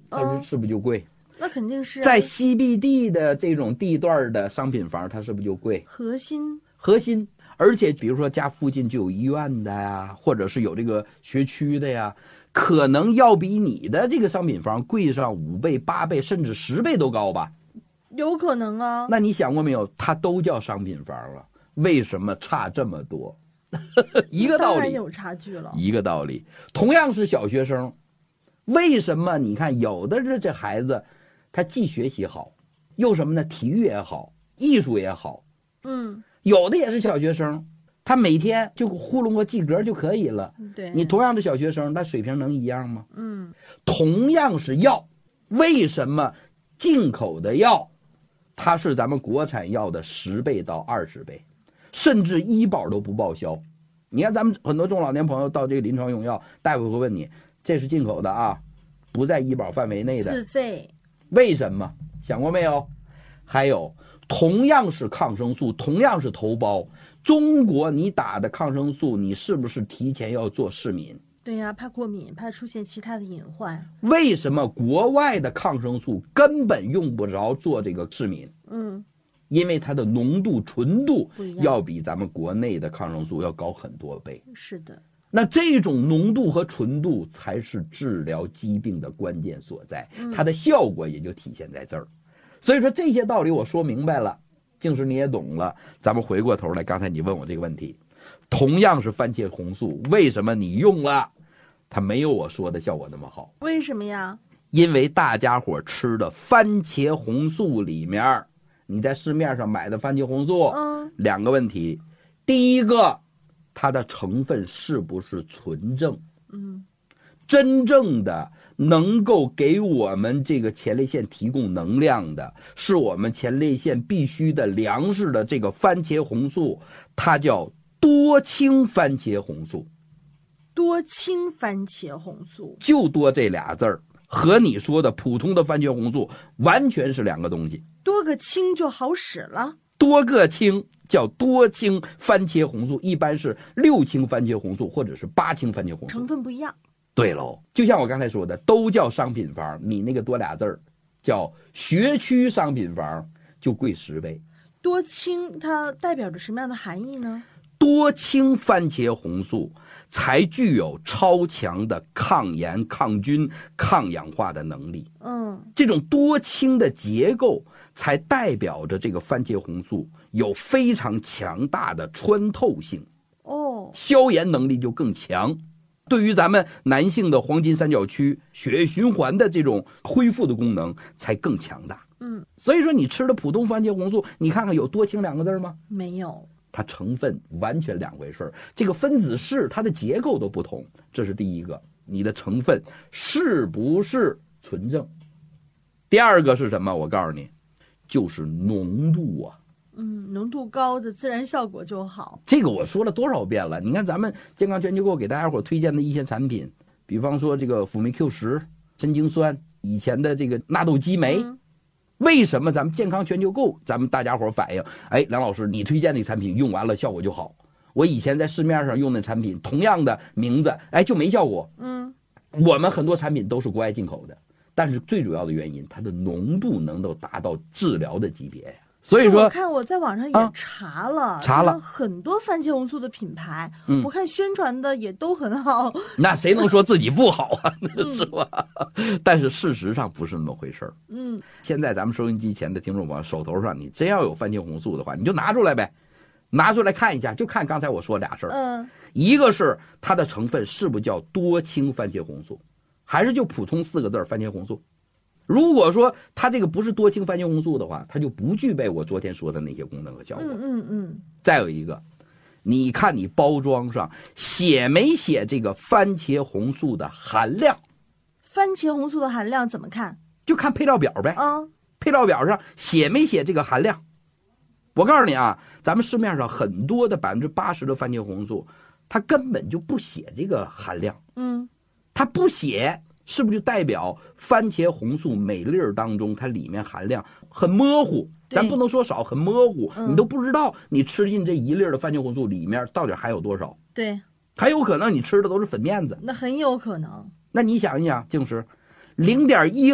它是不是就贵？ 那肯定是在CBD 的这种地段的商品房，它是不是就贵？ 核心， 而且比如说家附近就有医院的呀，或者是有这个学区的呀，可能要比你的这个商品房贵上5倍、8倍，甚至10倍都高吧？ 有可能啊。 那你想过没有？它都叫商品房了，为什么差这么多？一个道理， 当然有差距了。 一个道理。同样是小学生，为什么你看有的这孩子，他既学习好，又什么呢？体育也好，艺术也好。有的也是小学生，他每天就糊弄个及格就可以了。 对， 你同样的小学生，他水平能一样吗？同样是药，为什么进口的药，它是咱们国产药的10倍到20倍，甚至医保都不报销？你看咱们很多中老年朋友到这个临床用药，大夫会问你，这是进口的啊，不在医保范围内的， 自费。 为什么？想过没有？还有同样是抗生素，同样是头孢，中国你打的抗生素，你是不是提前要做试敏？ 对呀，怕过敏，怕出现其他的隐患。 为什么国外的抗生素根本用不着做这个试敏？因为它的浓度、纯度要比咱们国内的抗生素要高很多倍。 是的。 那这种浓度和纯度才是治疗疾病的关键所在，它的效果也就体现在这儿。所以说这些道理我说明白了，净是你也懂了。咱们回过头来，刚才你问我这个问题，同样是番茄红素，为什么你用了它没有我说的效果那么好？ 为什么呀？ 因为大家伙吃的番茄红素里面，你在市面上买的番茄红素，两个问题。第一个，它的成分是不是纯正？真正的能够给我们这个前列腺提供能量的，是我们前列腺必须的粮食的这个番茄红素，它叫多氢番茄红素。 多氢番茄红素， 就多这俩字儿，和你说的普通的番茄红素完全是两个东西。 多个氢就好使了， 多个氢叫多氢番茄红素，一般是6氢番茄红素或者是8氢番茄红素， 成分不一样。 对喽，就像我刚才说的，都叫商品房，你那个多俩字儿叫学区商品房，就贵10倍。 多氢它代表着什么样的含义呢？ 多氢番茄红素才具有超强的抗炎、抗菌、抗氧化的能力。这种多氢的结构才代表着这个番茄红素有非常强大的穿透性，消炎能力就更强。对于咱们男性的黄金三角区血液循环的这种恢复的功能才更强大。所以说你吃的普通番茄红素，你看看有多氢2个字吗？ 没有。 它成分完全两回事，这个分子式它的结构都不同，这是第一个，你的成分是不是纯正？第二个是什么？我告诉你，就是浓度啊。 浓度高的自然效果就好。 这个我说了多少遍了？你看咱们健康全球购给大家伙推荐的一些产品，比方说这个辅酶 Q10、神经酸，以前的这个纳豆激酶。为什么咱们健康全球购，咱们大家伙反映，梁老师你推荐那产品用完了效果就好，我以前在市面上用的产品同样的名字，就没效果。我们很多产品都是国外进口的，但是最主要的原因，它的浓度能够达到治疗的级别呀。所以说我看我在网上也查了很多番茄红素的品牌，我看宣传的也都很好。 那谁能说自己不好啊？是吧？但是事实上不是那么回事儿。现在咱们收音机前的听众朋友手头上，你真要有番茄红素的话，你就拿出来呗，拿出来看一下，就看刚才我说俩事儿。一个是它的成分是不是叫多氢番茄红素，还是就普通4个字番茄红素？如果说它这个不是多氢番茄红素的话，它就不具备我昨天说的那些功能和效果。再有一个，你看你包装上写没写这个番茄红素的含量？ 番茄红素的含量怎么看？ 就看配料表呗。配料表上写没写这个含量？我告诉你啊，咱们市面上很多的80%的番茄红素，它根本就不写这个含量。它不写。是不是就代表番茄红素每粒当中它里面含量很模糊？咱不能说少，很模糊，你都不知道你吃进这1粒的番茄红素里面到底含有多少。 对， 还有可能你吃的都是粉面子， 那很有可能。 那你想一想，净是0.1